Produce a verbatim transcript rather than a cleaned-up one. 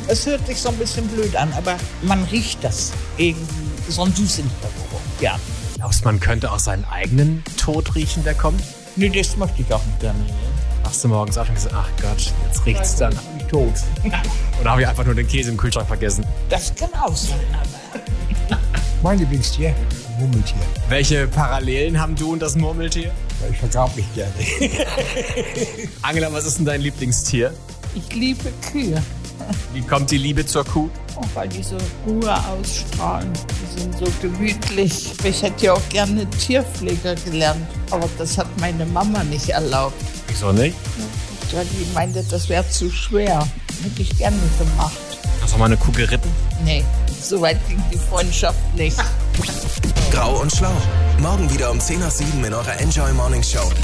Es hört sich so ein bisschen blöd an, aber man riecht das irgendwie, so ein Süß in der Geruch, ja. Glaubst du, man könnte auch seinen eigenen Tod riechen, der kommt? Nee, das möchte ich auch nicht gerne. Machst du morgens auf und gesagt, ach Gott, jetzt riecht's dann. Ich tot. Oder habe ich einfach nur den Käse im Kühlschrank vergessen? Das kann auch sein, aber... Mein Lieblingstier, Murmeltier. Welche Parallelen haben du und das Murmeltier? Ich vergrab mich gerne. Angela, was ist denn dein Lieblingstier? Ich liebe Kühe. Wie kommt die Liebe zur Kuh? Oh, weil die so Ruhe ausstrahlen. Die sind so gemütlich. Ich hätte ja auch gerne Tierpfleger gelernt, aber das hat meine Mama nicht erlaubt. Wieso nicht? Ja, die meinte, das wäre zu schwer. Hätte ich gerne gemacht. Hast du mal eine Kuh geritten? Nee, so weit ging die Freundschaft nicht. Grau und Schlau. Morgen wieder um zehn nach sieben in eurer Enjoy Morning Show.